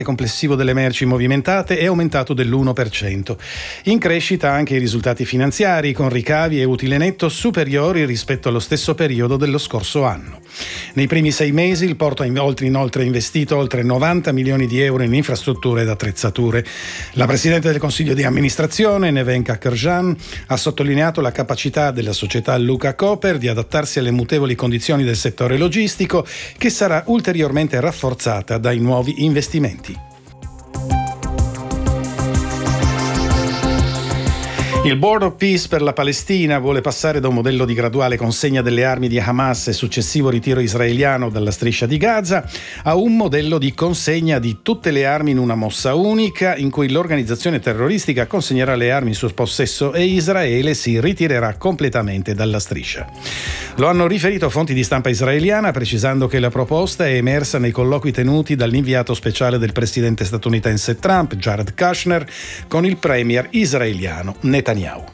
complessivo delle merci movimentate è aumentato dell'1%. In crescita anche i risultati finanziari, con ricavi e utile netto superiori rispetto allo stesso periodo dello scorso anno. Nei primi 6 mesi il porto ha inoltre investito oltre 90 milioni di euro in infrastrutture ed attrezzature. La Presidente del Consiglio di amministrazione, Nevenka Kerjan, ha sottolineato la capacità della società Luca Koper di adattarsi alle mutevoli condizioni del settore logistico, che sarà ulteriormente rafforzata dai nuovi investimenti. Il Board of Peace per la Palestina vuole passare da un modello di graduale consegna delle armi di Hamas e successivo ritiro israeliano dalla striscia di Gaza a un modello di consegna di tutte le armi in una mossa unica, in cui l'organizzazione terroristica consegnerà le armi in suo possesso e Israele si ritirerà completamente dalla striscia. Lo hanno riferito fonti di stampa israeliana, precisando che la proposta è emersa nei colloqui tenuti dall'inviato speciale del presidente statunitense Trump, Jared Kushner, con il premier israeliano Netanyahu.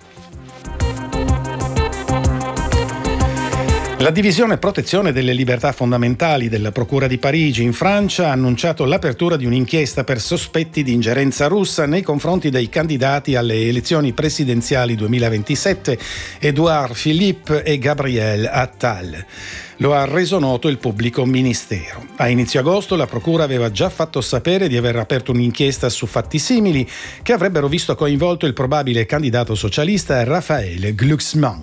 La divisione protezione delle libertà fondamentali della Procura di Parigi in Francia ha annunciato l'apertura di un'inchiesta per sospetti di ingerenza russa nei confronti dei candidati alle elezioni presidenziali 2027, Édouard Philippe e Gabriel Attal. Lo ha reso noto il pubblico ministero. A inizio agosto la Procura aveva già fatto sapere di aver aperto un'inchiesta su fatti simili che avrebbero visto coinvolto il probabile candidato socialista Raphaël Glucksmann.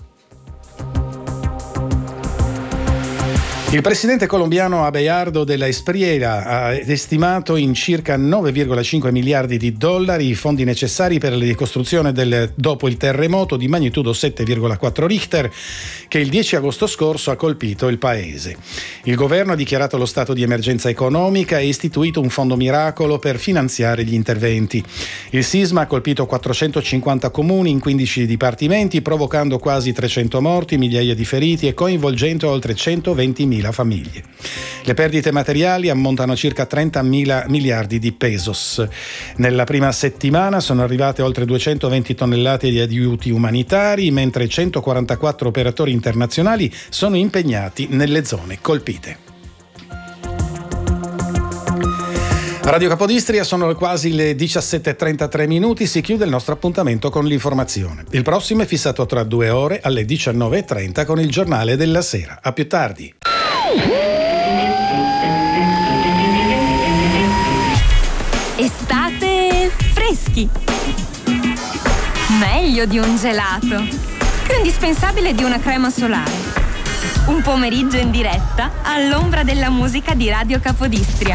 Il presidente colombiano Abelardo de la Espriella ha estimato in circa 9,5 miliardi di dollari i fondi necessari per la ricostruzione dopo il terremoto di magnitudo 7,4 Richter che il 10 agosto scorso ha colpito il paese. Il governo ha dichiarato lo stato di emergenza economica e istituito un fondo miracolo per finanziare gli interventi. Il sisma ha colpito 450 comuni in 15 dipartimenti, provocando quasi 300 morti, migliaia di feriti e coinvolgendo oltre 120.000 famiglie. Le perdite materiali ammontano a circa 30.000 miliardi di pesos. Nella prima settimana sono arrivate oltre 220 tonnellate di aiuti umanitari, mentre 144 operatori internazionali sono impegnati nelle zone colpite. Radio Capodistria, sono quasi le 17:33 minuti, si chiude il nostro appuntamento con l'informazione. Il prossimo è fissato tra 2 ore alle 19:30 con il giornale della sera. A più tardi. Estate freschi. Meglio di un gelato. Più indispensabile di una crema solare. Un pomeriggio in diretta all'ombra della musica di Radio Capodistria.